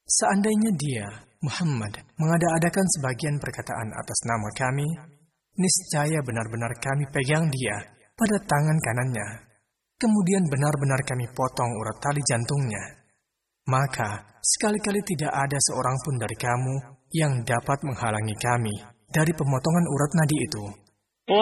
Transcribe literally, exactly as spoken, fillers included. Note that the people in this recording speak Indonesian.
Seandainya dia, Muhammad, mengada-adakan sebagian perkataan atas nama kami, niscaya benar-benar kami pegang dia pada tangan kanannya. Kemudian benar-benar kami potong urat tali jantungnya. Maka, sekali-kali tidak ada seorang pun dari kamu yang dapat menghalangi kami dari pemotongan urat nadi itu.